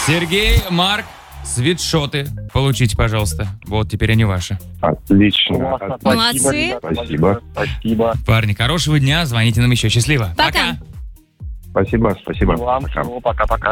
Сергей, Марк, свитшоты получите, пожалуйста. Вот, теперь они ваши. Отлично. Молодцы. Спасибо. Парни, хорошего дня, звоните нам еще. Счастливо. Пока. Спасибо. Вам Пока. всего пока-пока.